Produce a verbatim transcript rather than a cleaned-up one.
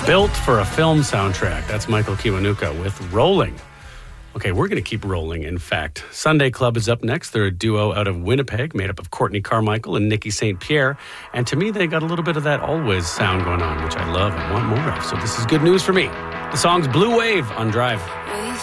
Built for a film soundtrack. That's Michael Kiwanuka with Rolling. Okay, we're going to keep rolling, in fact. Sunday Club is up next. They're a duo out of Winnipeg, made up of Courtney Carmichael and Nikki Saint Pierre. And to me, they got a little bit of that Always sound going on, which I love and want more of. So this is good news for me. The song's Blue Wave on Drive.